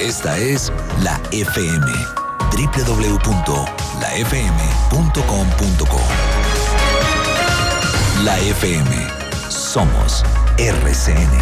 Esta es La FM. www.lafm.com.co. La FM. Somos RCN.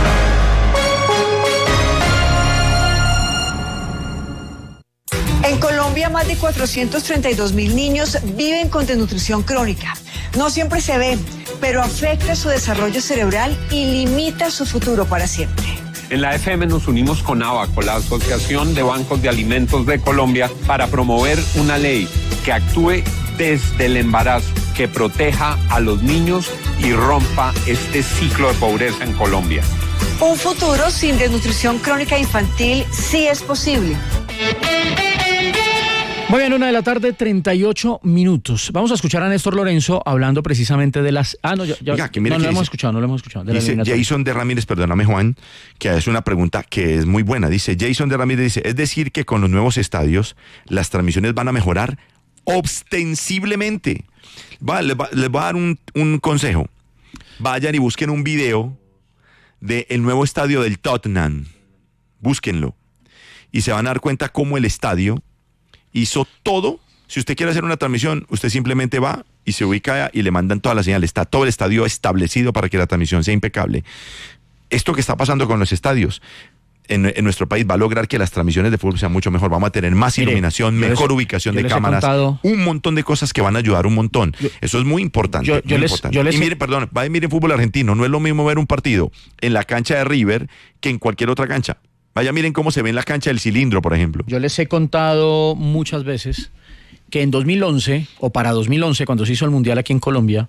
En Colombia, más de 432.000 niños viven con desnutrición crónica. No siempre se ve, pero afecta su desarrollo cerebral y limita su futuro para siempre. En la FM nos unimos con ABACO, la Asociación de Bancos de Alimentos de Colombia, para promover una ley que actúe desde el embarazo, que proteja a los niños y rompa este ciclo de pobreza en Colombia. Un futuro sin desnutrición crónica infantil sí es posible. Muy bien, 1:38 p.m. Vamos a escuchar a Néstor Lorenzo hablando precisamente de las... Oiga, que mire no que lo hemos escuchado. Dice Jason de Ramírez, perdóname Juan, que hace una pregunta que es muy buena. Dice, Jason de Ramírez dice, es decir que con los nuevos estadios las transmisiones van a mejorar ostensiblemente. Les voy a dar un consejo. Vayan y busquen un video del nuevo estadio del Tottenham. Búsquenlo. Y se van a dar cuenta cómo el estadio hizo todo. Si usted quiere hacer una transmisión, usted simplemente va y se ubica y le mandan toda la señal. Está todo el estadio establecido para que la transmisión sea impecable. Esto que está pasando con los estadios en nuestro país va a lograr que las transmisiones de fútbol sean mucho mejor. Vamos a tener más iluminación, mejor ubicación de cámaras, un montón de cosas que van a ayudar un montón. Eso es muy importante. Y miren fútbol argentino. No es lo mismo ver un partido en la cancha de River que en cualquier otra cancha. Vaya, miren cómo se ve en la cancha del Cilindro, por ejemplo. Yo les he contado muchas veces que en 2011, o para 2011, cuando se hizo el Mundial aquí en Colombia,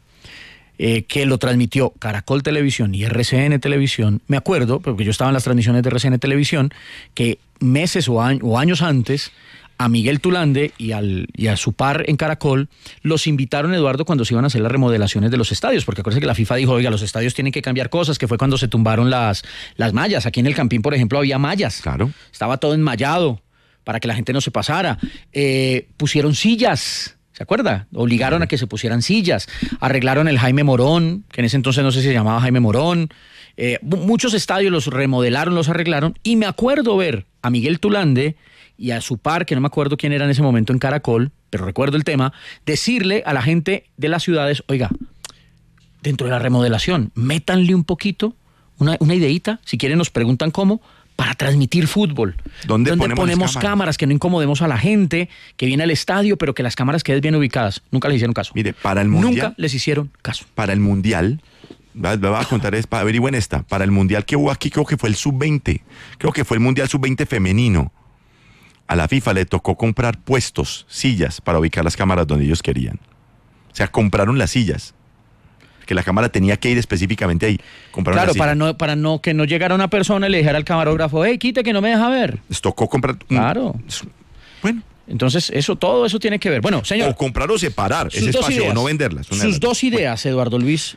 que lo transmitió Caracol Televisión y RCN Televisión, me acuerdo, porque yo estaba en las transmisiones de RCN Televisión, que meses o años antes, a Miguel Tulande y a su par en Caracol, los invitaron, Eduardo, cuando se iban a hacer las remodelaciones de los estadios, porque acuérdense que la FIFA dijo, oiga, los estadios tienen que cambiar cosas, que fue cuando se tumbaron las mallas. Aquí en el Campín, por ejemplo, había mallas. Claro. Estaba todo enmallado para que la gente no se pasara. Pusieron sillas, ¿se acuerda? Obligaron a que se pusieran sillas. Arreglaron el Jaime Morón, que en ese entonces no sé si se llamaba Jaime Morón. Muchos estadios los remodelaron, los arreglaron. Y me acuerdo ver a Miguel Tulande y a su par, que no me acuerdo quién era en ese momento en Caracol, pero recuerdo el tema, decirle a la gente de las ciudades, oiga, dentro de la remodelación, métanle un poquito, una ideita, si quieren nos preguntan cómo, para transmitir fútbol. ¿Dónde ponemos cámaras? Que no incomodemos a la gente que viene al estadio, pero que las cámaras queden bien ubicadas. Nunca les hicieron caso. Mire, para el Mundial... Nunca les hicieron caso. Para el Mundial... Me voy a contar, averigüen esta. Para el Mundial que hubo aquí, creo que fue el Sub-20. Creo que fue el Mundial Sub-20 femenino. A la FIFA le tocó comprar puestos, sillas, para ubicar las cámaras donde ellos querían. O sea, compraron las sillas. Que la cámara tenía que ir específicamente ahí. Claro, para no que no llegara una persona y le dijera al camarógrafo, quite que no me deja ver. Les tocó comprar... Claro. Bueno. Entonces, todo eso tiene que ver. Bueno, señor. O comprar o separar ese espacio, o no venderlas. Sus dos ideas, Eduardo Luis,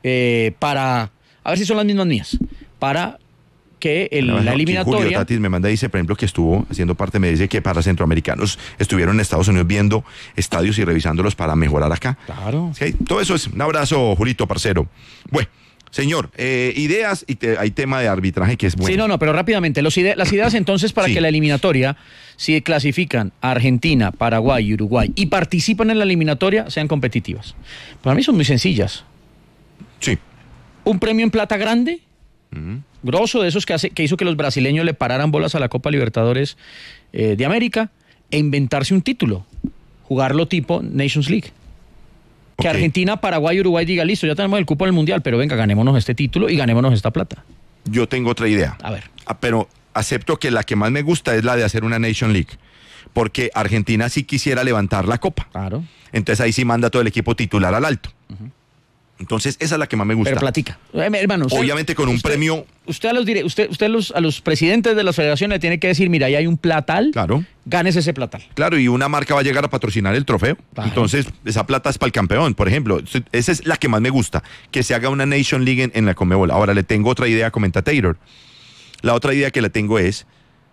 para... A ver si son las mismas mías. Para... que la eliminatoria... Julio Tatis me manda, dice, por ejemplo, que estuvo haciendo parte, me dice que para centroamericanos estuvieron en Estados Unidos viendo estadios y revisándolos para mejorar acá. Claro. ¿Sí? Todo eso es un abrazo, Julito, parcero. Bueno, señor, ideas, y hay tema de arbitraje que es bueno. Sí, pero rápidamente, las ideas entonces para que la eliminatoria, si clasifican a Argentina, Paraguay y Uruguay y participan en la eliminatoria, sean competitivas. Para mí son muy sencillas. Sí. Un premio en plata grande, grosso, de esos que hizo que los brasileños le pararan bolas a la Copa Libertadores de América, e inventarse un título, jugarlo tipo Nations League. Que Argentina, Paraguay y Uruguay diga, listo, ya tenemos el cupo del Mundial, pero venga, ganémonos este título y ganémonos esta plata. Yo tengo otra idea. A ver. Pero acepto que la que más me gusta es la de hacer una Nation League, porque Argentina sí quisiera levantar la Copa. Claro. Entonces ahí sí manda todo el equipo titular al alto. Entonces, esa es la que más me gusta. Pero platica. Hermano, obviamente con un premio... Usted a los presidentes de las federaciones le tiene que decir, mira, ahí hay un platal, claro, ganes ese platal. Claro, y una marca va a llegar a patrocinar el trofeo. Claro. Entonces, esa plata es para el campeón, por ejemplo. Esa es la que más me gusta, que se haga una Nation League en la Conmebol. Ahora, le tengo otra idea a Comentator. La otra idea que le tengo es,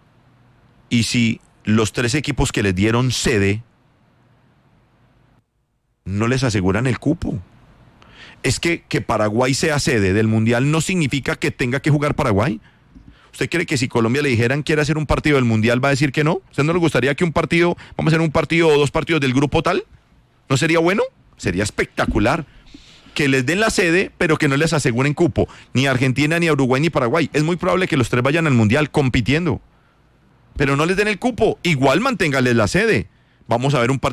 ¿y si los 3 equipos que les dieron sede no les aseguran el cupo? Es que Paraguay sea sede del Mundial no significa que tenga que jugar Paraguay. ¿Usted cree que si Colombia le dijeran quiere hacer un partido del Mundial va a decir que no? ¿Usted no le gustaría que vamos a hacer un partido o 2 partidos del grupo tal? ¿No sería bueno? Sería espectacular. Que les den la sede, pero que no les aseguren cupo. Ni a Argentina, ni a Uruguay, ni Paraguay. Es muy probable que los 3 vayan al Mundial compitiendo. Pero no les den el cupo. Igual manténganles la sede. Vamos a ver un partido